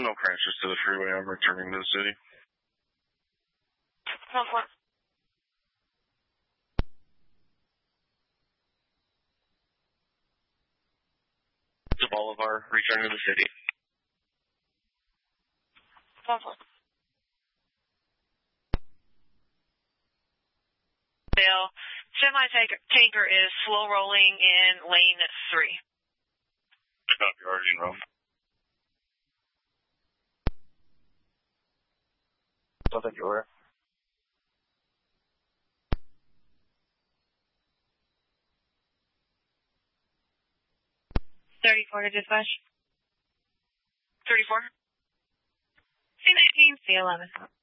No crashes to the freeway. I'm returning to the city. The Bolivar, return to the city. Bill, semi-tanker is slow rolling in lane 3. Copy, already in row. Something you were. To dispatch. 34. C19, C11.